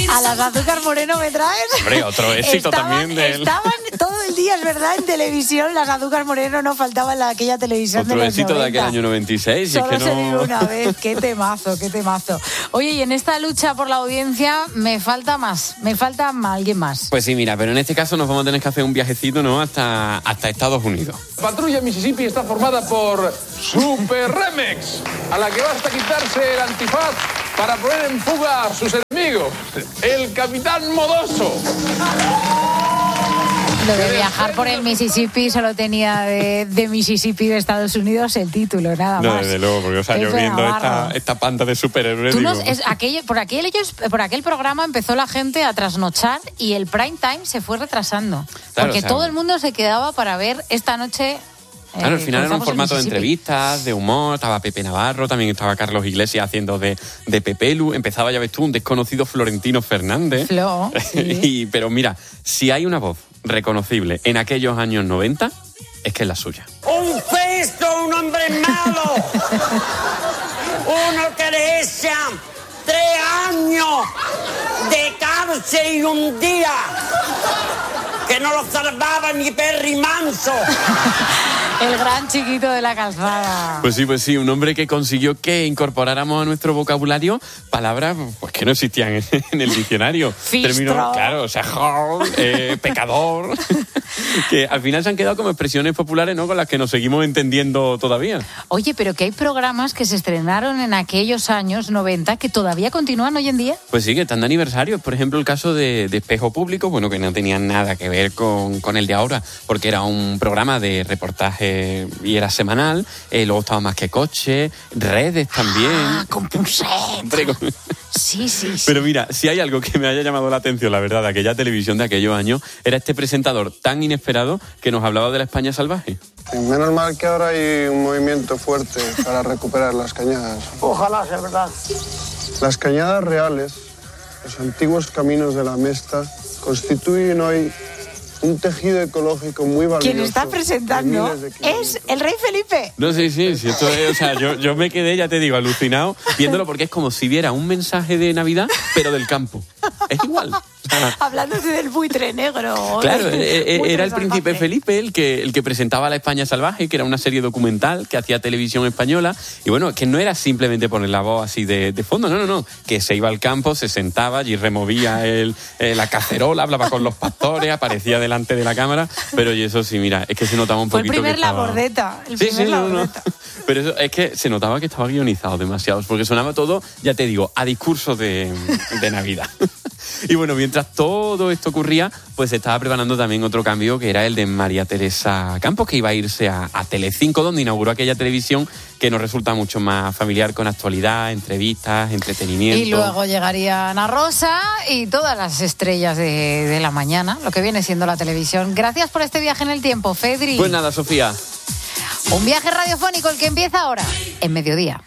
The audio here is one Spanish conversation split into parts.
A las Azúcar Moreno me traes. Hombre, otro éxito también de él. Estaban todo el día, es verdad, en televisión. Las Azúcar Moreno no faltaban en aquella televisión otro de los éxito 90. de aquel año 96. Solo y es que se no... vive una vez. Qué temazo, qué temazo. Oye, y en esta lucha por la audiencia me falta alguien más. Pues sí, mira, pero en este caso nos vamos a tener que hacer un viajecito, ¿no? Hasta Estados Unidos. Patrulla Mississippi está formada por Super Remex, a la que basta quitarse el antifaz para poner en fuga a sus enemigos. El Capitán Modoso. Lo de viajar por el Mississippi solo tenía de Mississippi de Estados Unidos el título, nada más. No, desde luego, porque yo viendo esta panda de superhéroes. Por aquel programa empezó la gente a trasnochar y el prime time se fue retrasando. Claro, porque todo el mundo se quedaba para ver esta noche. Claro, al final era un formato de entrevistas, de humor, estaba Pepe Navarro, también estaba Carlos Iglesias haciendo de Pepelu, empezaba, ya ves tú, un desconocido Florentino Fernández. Flo, sí. Pero mira, si hay una voz reconocible en aquellos años 90, es que es la suya. ¡Un festo, un hombre malo! Uno que le echan 3 años de cárcel y un día que no lo salvaba ni Perry Manso. El gran Chiquito de la Calzada. Pues sí, un hombre que consiguió que incorporáramos a nuestro vocabulario palabras pues que no existían en el diccionario. Fistro. Claro, o sea, pecador. Que al final se han quedado como expresiones populares, ¿no? Con las que nos seguimos entendiendo todavía. Oye, pero que hay programas que se estrenaron en aquellos años 90 que todavía continúan hoy en día. Pues sí, que están de aniversario. Por ejemplo, el caso de Espejo Público, bueno, que no tenía nada que ver con el de ahora, porque era un programa de reportaje y era semanal. Luego estaba Más que Coche, Redes también. Con Punset. Sí. Pero mira, si hay algo que me haya llamado la atención, la verdad, de aquella televisión de aquellos años, era este presentador tan inesperado que nos hablaba de la España salvaje. Menos mal que ahora hay un movimiento fuerte para recuperar las cañadas. Ojalá sea verdad. Las cañadas reales, los antiguos caminos de la Mesta, constituyen hoy un tejido ecológico muy valioso. Quien está presentando es el rey Felipe. No, sí, esto es, o sea, yo me quedé, ya te digo, alucinado viéndolo, porque es como si viera un mensaje de Navidad, pero del campo. Es igual. Hablándose del buitre negro. Claro, era el príncipe Felipe el que presentaba La España Salvaje, que era una serie documental que hacía Televisión Española. Y bueno, que no era simplemente poner la voz así de fondo, no. Que se iba al campo, se sentaba y removía la cacerola, hablaba con los pastores, aparecía delante de la cámara. Pero y eso sí, mira, es que se notaba un poquito. Fue el primer que estaba... labordeta. Labordeta. Pero eso es que se notaba que estaba guionizado demasiado, porque sonaba todo, ya te digo, a discurso de Navidad. Y bueno, mientras todo esto ocurría, pues se estaba preparando también otro cambio, que era el de María Teresa Campos, que iba a irse a Telecinco, donde inauguró aquella televisión que nos resulta mucho más familiar, con actualidad, entrevistas, entretenimiento. Y luego llegaría Ana Rosa y todas las estrellas de la mañana, lo que viene siendo la televisión. Gracias por este viaje en el tiempo, Fedri. Pues nada, Sofía. Un viaje radiofónico, el que empieza ahora, en Mediodía.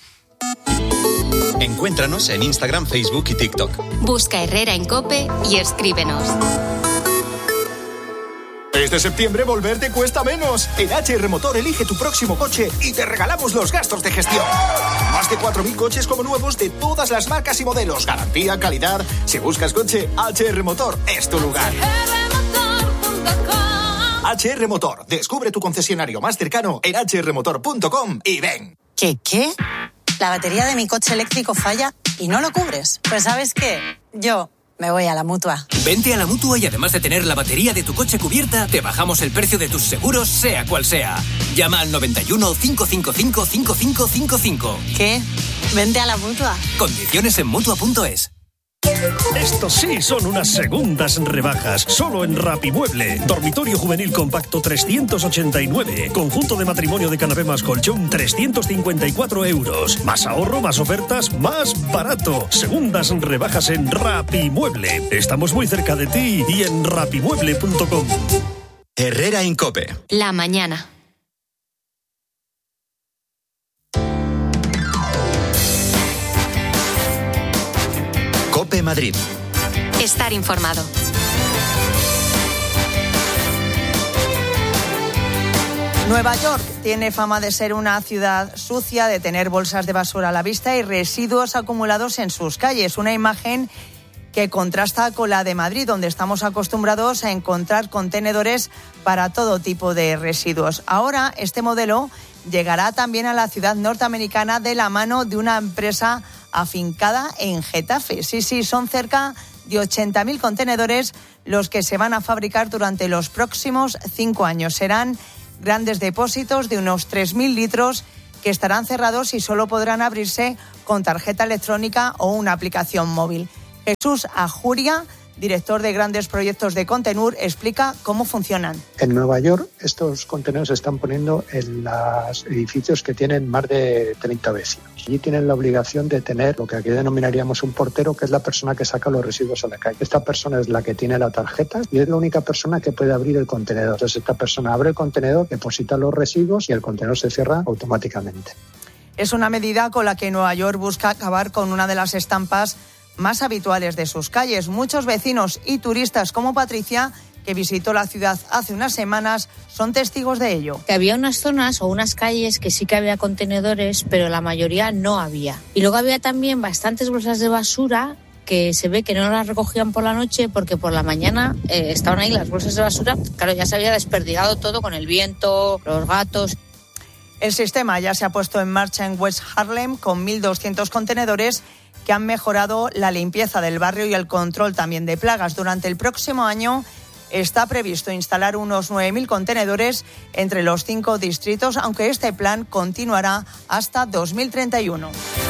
Encuéntranos en Instagram, Facebook y TikTok. Busca Herrera en COPE y escríbenos. Este septiembre volver te cuesta menos. En HR Motor elige tu próximo coche y te regalamos los gastos de gestión. Más de 4.000 coches como nuevos de todas las marcas y modelos. Garantía, calidad. Si buscas coche, HR Motor es tu lugar. HR Motor. Descubre tu concesionario más cercano en hrmotor.com y ven. ¿Qué? La batería de mi coche eléctrico falla y no lo cubres. Pues ¿sabes qué? Yo me voy a la Mutua. Vente a la Mutua y además de tener la batería de tu coche cubierta, te bajamos el precio de tus seguros, sea cual sea. Llama al 91 555 5555. ¿Qué? Vente a la Mutua. Condiciones en Mutua.es. Estos sí son unas segundas rebajas, solo en Rapimueble. Dormitorio juvenil compacto 389. Conjunto de matrimonio de canapé más colchón 354 euros. Más ahorro, más ofertas, más barato. Segundas rebajas en Rapimueble. Estamos muy cerca de ti y en rapimueble.com. Herrera en COPE. La mañana. COPE Madrid. Estar informado. Nueva York tiene fama de ser una ciudad sucia, de tener bolsas de basura a la vista y residuos acumulados en sus calles. Una imagen que contrasta con la de Madrid, donde estamos acostumbrados a encontrar contenedores para todo tipo de residuos. Ahora, este modelo llegará también a la ciudad norteamericana de la mano de una empresa afincada en Getafe. Sí, son cerca de 80.000 contenedores los que se van a fabricar durante los próximos 5 años. Serán grandes depósitos de unos 3.000 litros que estarán cerrados y solo podrán abrirse con tarjeta electrónica o una aplicación móvil. Jesús Ajuria, director de grandes proyectos de Contenur, explica cómo funcionan. En Nueva York, estos contenedores se están poniendo en los edificios que tienen más de 30 vecinos. Allí tienen la obligación de tener lo que aquí denominaríamos un portero, que es la persona que saca los residuos a la calle. Esta persona es la que tiene la tarjeta y es la única persona que puede abrir el contenedor. Entonces, esta persona abre el contenedor, deposita los residuos y el contenedor se cierra automáticamente. Es una medida con la que Nueva York busca acabar con una de las estampas más habituales de sus calles. Muchos vecinos y turistas como Patricia, que visitó la ciudad hace unas semanas, son testigos de ello. Que había unas zonas o unas calles que sí que había contenedores, pero la mayoría no había. Y luego había también bastantes bolsas de basura que se ve que no las recogían por la noche porque por la mañana estaban ahí las bolsas de basura. Claro, ya se había desperdigado todo con el viento, los gatos. El sistema ya se ha puesto en marcha en West Harlem con 1.200 contenedores que han mejorado la limpieza del barrio y el control también de plagas. Durante el próximo año está previsto instalar unos 9.000 contenedores entre los 5 distritos, aunque este plan continuará hasta 2031.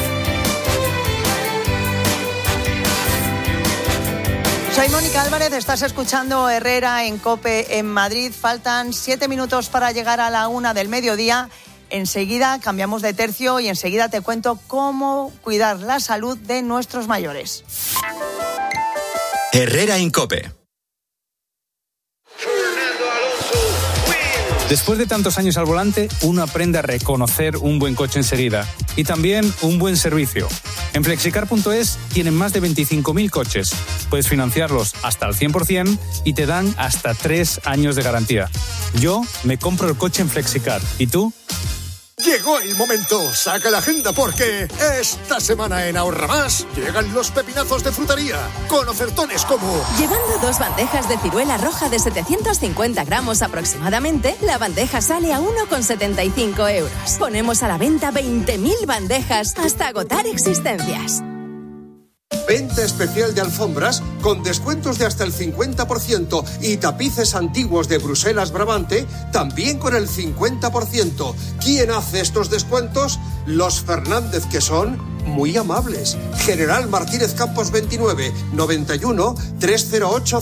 Soy Mónica Álvarez, estás escuchando Herrera en COPE en Madrid. Faltan 7 minutos para llegar a la 1 del mediodía. Enseguida cambiamos de tercio y enseguida te cuento cómo cuidar la salud de nuestros mayores. Herrera en COPE. Después de tantos años al volante, uno aprende a reconocer un buen coche enseguida y también un buen servicio. En Flexicar.es tienen más de 25.000 coches. Puedes financiarlos hasta al 100% y te dan hasta 3 años de garantía. Yo me compro el coche en Flexicar. ¿Y tú? Llegó el momento, saca la agenda porque esta semana en Ahorra Más llegan los pepinazos de frutería con ofertones como... Llevando 2 bandejas de ciruela roja de 750 gramos aproximadamente, la bandeja sale a 1,75 euros. Ponemos a la venta 20.000 bandejas hasta agotar existencias. Venta especial de alfombras con descuentos de hasta el 50% y tapices antiguos de Bruselas Brabante también con el 50%. ¿Quién hace estos descuentos? Los Fernández, que son muy amables. General Martínez Campos 29 91 308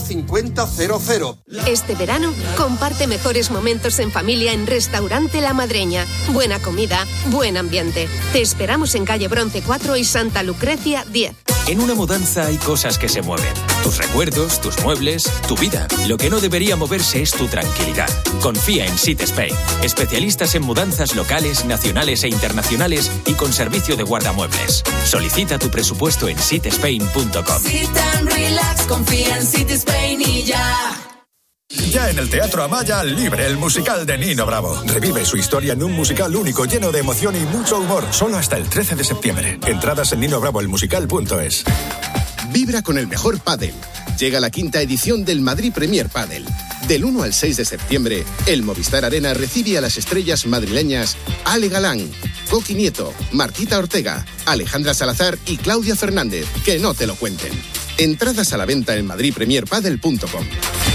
5000. Este verano comparte mejores momentos en familia en Restaurante La Madreña. Buena comida, buen ambiente. Te esperamos en calle Bronce 4 y Santa Lucrecia 10. En una mudanza hay cosas que se mueven. Tus recuerdos, tus muebles, tu vida. Lo que no debería moverse es tu tranquilidad. Confía en Sit Spain. Especialistas en mudanzas locales, nacionales e internacionales y con servicio de guardamuebles. Solicita tu presupuesto en sitspain.com. Sit and relax, confía en Sit Spain y ya. Ya en el Teatro Amaya, Libre, el musical de Nino Bravo. Revive su historia en un musical único, lleno de emoción y mucho humor. Solo hasta el 13 de septiembre. Entradas en ninobravoelmusical.es. Vibra con el mejor pádel. Llega la 5ª edición del Madrid Premier Pádel. Del 1 al 6 de septiembre, el Movistar Arena recibe a las estrellas madrileñas Ale Galán, Coqui Nieto, Martita Ortega, Alejandra Salazar y Claudia Fernández. Que no te lo cuenten. Entradas a la venta en madridpremierpadel.com.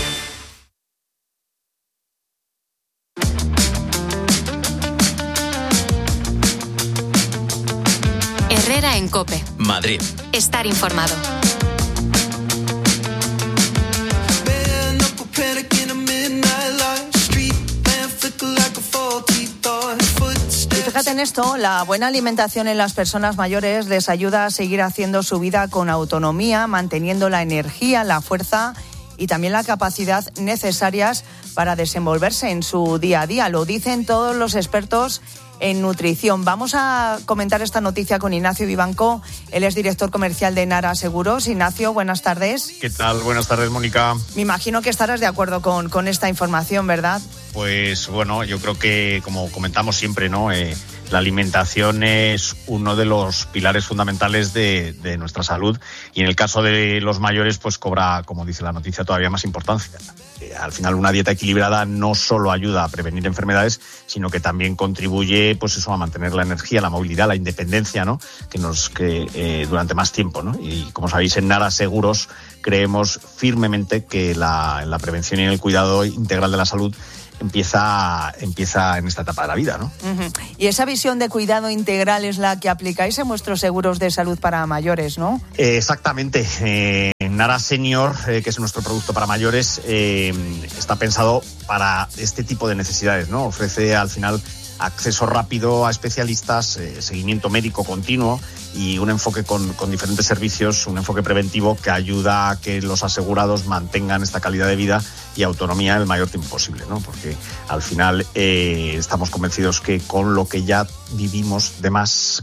Herrera en COPE. Madrid. Estar informado. Y fíjate en esto, la buena alimentación en las personas mayores les ayuda a seguir haciendo su vida con autonomía, manteniendo la energía, la fuerza y también la capacidad necesarias para desenvolverse en su día a día. Lo dicen todos los expertos en nutrición. Vamos a comentar esta noticia con Ignacio Vivanco. Él es director comercial de Nara Seguros. Ignacio, buenas tardes. ¿Qué tal? Buenas tardes, Mónica. Me imagino que estarás de acuerdo con esta información, ¿verdad? Pues bueno, yo creo que, como comentamos siempre, ¿no? La alimentación es uno de los pilares fundamentales de nuestra salud y en el caso de los mayores pues cobra, como dice la noticia, todavía más importancia. Al final una dieta equilibrada no solo ayuda a prevenir enfermedades, sino que también contribuye pues eso, a mantener la energía, la movilidad, la independencia, ¿no? que durante más tiempo, ¿no? Y como sabéis, en Nara Seguros creemos firmemente que la prevención y el cuidado integral de la salud empieza en esta etapa de la vida, ¿no? Uh-huh. Y esa visión de cuidado integral es la que aplicáis en vuestros seguros de salud para mayores, ¿no? Exactamente. Nara Senior, que es nuestro producto para mayores, está pensado para este tipo de necesidades, ¿no? Ofrece al final acceso rápido a especialistas, seguimiento médico continuo y un enfoque con diferentes servicios, un enfoque preventivo que ayuda a que los asegurados mantengan esta calidad de vida y autonomía el mayor tiempo posible, ¿no? Porque al final estamos convencidos que con lo que ya vivimos de más,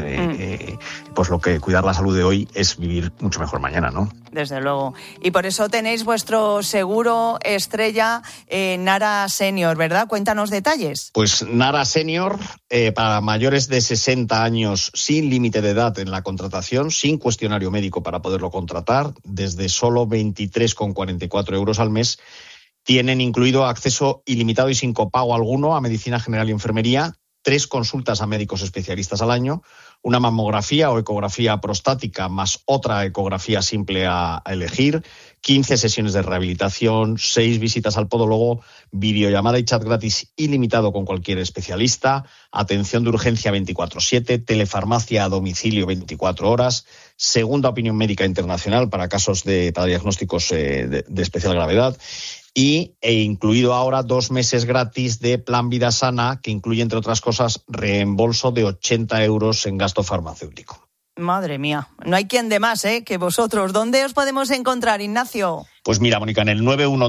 pues lo que cuidar la salud de hoy es vivir mucho mejor mañana, ¿no? Desde luego. Y por eso tenéis vuestro seguro estrella Nara Senior, ¿verdad? Cuéntanos detalles. Pues Nara Senior, para mayores de 60 años, sin límite de edad en la contratación, sin cuestionario médico para poderlo contratar, desde solo 23,44 euros al mes, tienen incluido acceso ilimitado y sin copago alguno a medicina general y enfermería, 3 consultas a médicos especialistas al año, una mamografía o ecografía prostática más otra ecografía simple a elegir, 15 sesiones de rehabilitación, 6 visitas al podólogo, videollamada y chat gratis ilimitado con cualquier especialista, atención de urgencia 24/7, telefarmacia a domicilio 24 horas, segunda opinión médica internacional para casos para diagnósticos de especial gravedad. E incluido ahora 2 meses gratis de Plan Vida Sana, que incluye, entre otras cosas, reembolso de 80 euros en gasto farmacéutico. Madre mía, no hay quien de más, que vosotros. ¿Dónde os podemos encontrar, Ignacio? Pues mira, Mónica, en el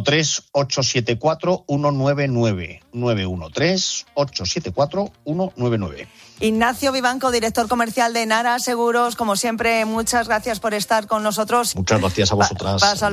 913-874-199. 913-874-199. Ignacio Vivanco, director comercial de Nara Seguros, como siempre, muchas gracias por estar con nosotros. Muchas gracias a vosotras.